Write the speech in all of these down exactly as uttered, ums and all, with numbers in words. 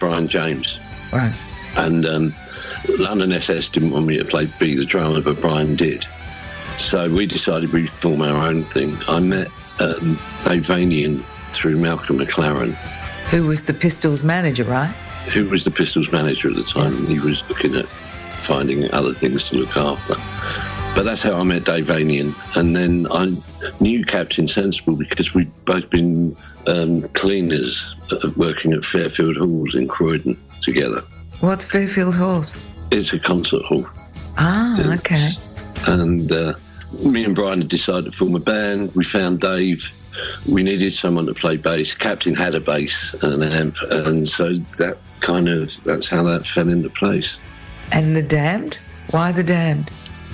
Brian James. Right. And um, London S S didn't want me to play be the drummer, but Brian did. So we decided we'd form our own thing. I met um, Dave Vanian through Malcolm McLaren. Who was the Pistols manager, right? Who was the Pistols manager at the time. Yeah. He was looking at finding other things to look after. But that's how I met Dave Vanian. And then I knew Captain Sensible because we'd both been um, cleaners uh, working at Fairfield Halls in Croydon together. What's Fairfield Halls? It's a concert hall. Ah, it's, okay. And uh, me and Brian had decided to form a band. We found Dave. We needed someone to play bass. Captain had a bass and an amp. And so that kind of, that's how that fell into place. And the Damned? Why the Damned?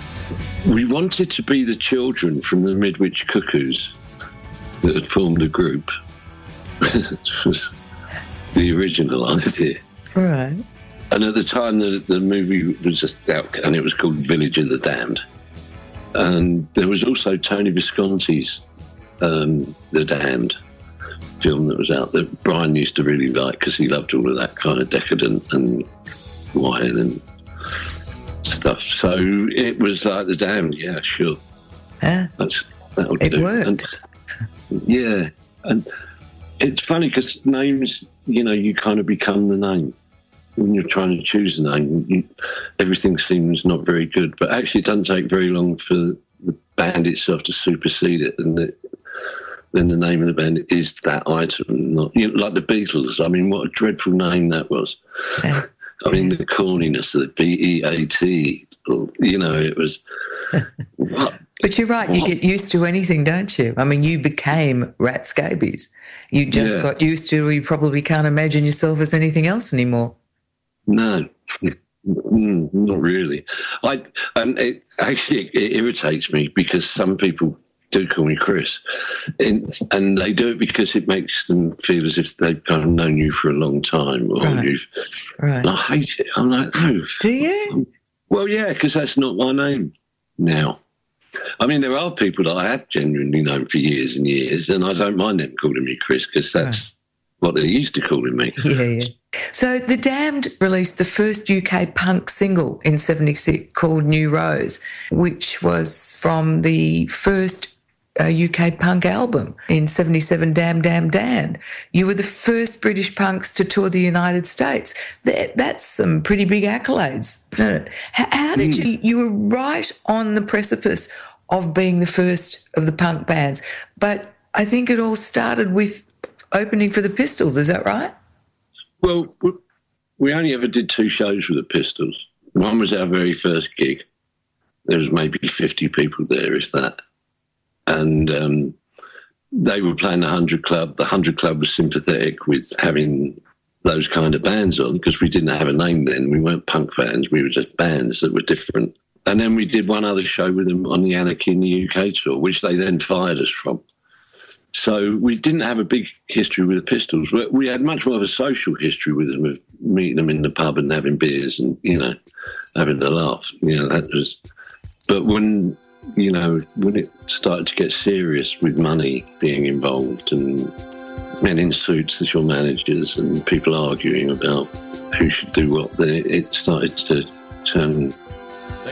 We wanted to be the children from the Midwich Cuckoos that had formed a group. This was the original idea. Right. And at the time, the, the movie was just out, and it was called Village of the Damned. And there was also Tony Visconti's um, The Damned film that was out that Brian used to really like because he loved all of that kind of decadent and wine and stuff. So it was like The Damned, yeah, sure. Yeah. That's, that'll it do. worked. And, yeah. And it's funny because names, you know, you kind of become the name. When you're trying to choose a name, you, everything seems not very good. But actually, it doesn't take very long for the band itself to supersede it, and the, then the name of the band is that item. Not you know, like the Beatles. I mean, what a dreadful name that was. Yeah. I mean, the corniness of the B E A T. You know, it was. What? But you're right. You what? get used to anything, don't you? I mean, you became Rat Scabies. You just Yeah. got used to. You probably can't imagine yourself as anything else anymore. No, mm, not really. I and it actually it irritates me because some people do call me Chris, and, and they do it because it makes them feel as if they've kind of known you for a long time, or Right. you've. Right. And I hate it. I'm like, no. Do you? Well, yeah, because that's not my name now. I mean, there are people that I have genuinely known for years and years, and I don't mind them calling me Chris because that's Right. what they're used to calling me. Yeah, yeah. So The Damned released the first U K punk single in seventy-six called New Rose, which was from the first uh, U K punk album in seventy-seven, Damn Damn Dan. You were the first British punks to tour the United States. That, that's some pretty big accolades. No, no. How, how did Mm. you, you were right on the precipice of being the first of the punk bands, but I think it all started with opening for the Pistols, is that right? Well, we only ever did two shows with the Pistols. One was our very first gig. There was maybe fifty people there, if that. And um, they were playing the Hundred Club. The Hundred Club was sympathetic with having those kind of bands on because we didn't have a name then. We weren't punk bands. We were just bands that were different. And then we did one other show with them on the Anarchy in the U K tour, which they then fired us from. So we didn't have a big history with the Pistols. We had much more of a social history with them, of meeting them in the pub and having beers and, you know, having a laugh. You know, that was. But when, you know, when it started to get serious with money being involved and men in suits as your managers and people arguing about who should do what, then it started to turn